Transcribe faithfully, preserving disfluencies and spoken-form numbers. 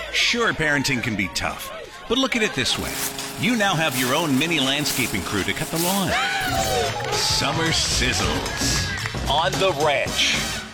Sure, parenting can be tough, but look at it this way. You now have your own mini landscaping crew to cut the lawn. Summer sizzles on the ranch.